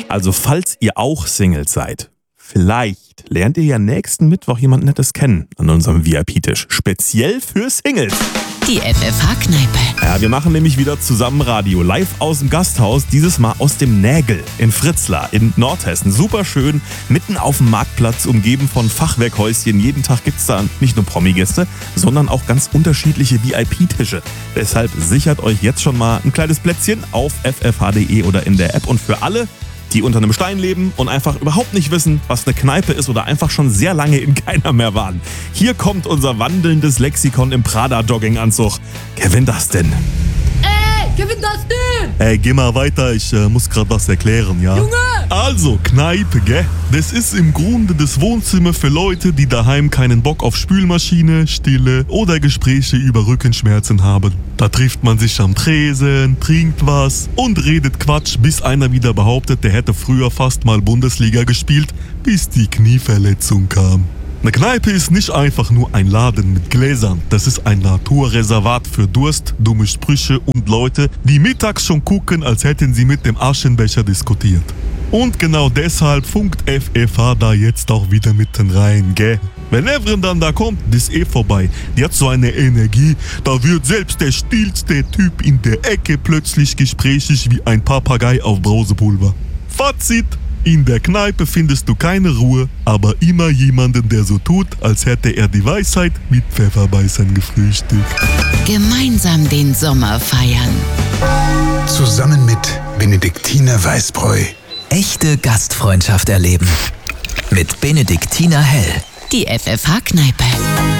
Also falls ihr auch Singles seid, vielleicht lernt ihr ja nächsten Mittwoch jemand Nettes kennen an unserem VIP-Tisch. Speziell für Singles. Die FFH-Kneipe. Ja, wir machen nämlich wieder zusammen Radio. Live aus dem Gasthaus, dieses Mal aus dem Nägel in Fritzlar in Nordhessen. Super schön, mitten auf dem Marktplatz, umgeben von Fachwerkhäuschen. Jeden Tag gibt's da nicht nur Promi-Gäste, sondern auch ganz unterschiedliche VIP-Tische. Deshalb sichert euch jetzt schon mal ein kleines Plätzchen auf ffh.de oder in der App. Und für alle, die unter einem Stein leben und einfach überhaupt nicht wissen, was eine Kneipe ist oder einfach schon sehr lange in keiner mehr waren. Hier kommt unser wandelndes Lexikon im Prada-Jogginganzug. Kevin, das denn? Kevin, das denn? Ey, geh mal weiter, ich muss gerade was erklären, ja? Junge! Also, Kneipe, gell? Das ist im Grunde das Wohnzimmer für Leute, die daheim keinen Bock auf Spülmaschine, Stille oder Gespräche über Rückenschmerzen haben. Da trifft man sich am Tresen, trinkt was und redet Quatsch, bis einer wieder behauptet, der hätte früher fast mal Bundesliga gespielt, bis die Knieverletzung kam. Eine Kneipe ist nicht einfach nur ein Laden mit Gläsern. Das ist ein Naturreservat für Durst, dumme Sprüche und Leute, die mittags schon gucken, als hätten sie mit dem Aschenbecher diskutiert. Und genau deshalb funkt FFH da jetzt auch wieder mitten rein, gell? Wenn Evren dann da kommt, das ist vorbei. Die hat so eine Energie, da wird selbst der stillste Typ in der Ecke plötzlich gesprächig wie ein Papagei auf Brausepulver. Fazit: In der Kneipe findest du keine Ruhe, aber immer jemanden, der so tut, als hätte er die Weisheit mit Pfefferbeißern gefrühstückt. Gemeinsam den Sommer feiern. Zusammen mit Benediktiner Weißbräu. Echte Gastfreundschaft erleben. Mit Benediktiner Hell. Die FFH-Kneipe.